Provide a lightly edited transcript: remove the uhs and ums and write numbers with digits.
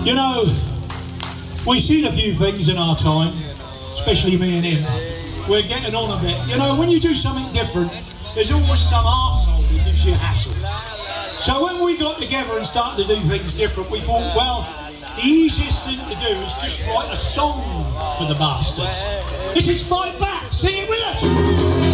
You know, we've seen a few things in our time, especially me and him. We're getting on a bit. You know, when you do something different, there's always some arsehole who gives you a hassle. So when we got together and started to do things different, we thought, well, the easiest thing to do is just write a song for the bastards. This is Fight Back. Sing it with us.